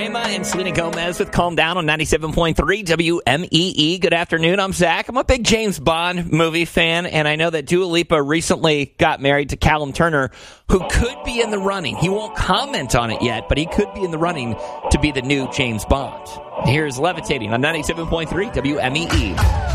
Emma and Selena Gomez with Calm Down on 97.3 WMEE. Good afternoon. I'm Zach. I'm a big James Bond movie fan, and I know that Dua Lipa recently got married to Callum Turner, who could be in the running. He won't comment on it yet, but he could be in the running to be the new James Bond. Here's Levitating on 97.3 WMEE.